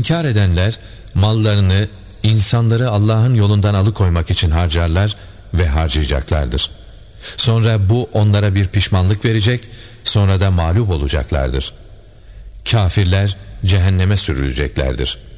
İnkar edenler mallarını, insanları Allah'ın yolundan alıkoymak için harcarlar ve harcayacaklardır. Sonra bu onlara bir pişmanlık verecek, sonra da mağlup olacaklardır. Kafirler cehenneme sürüleceklerdir.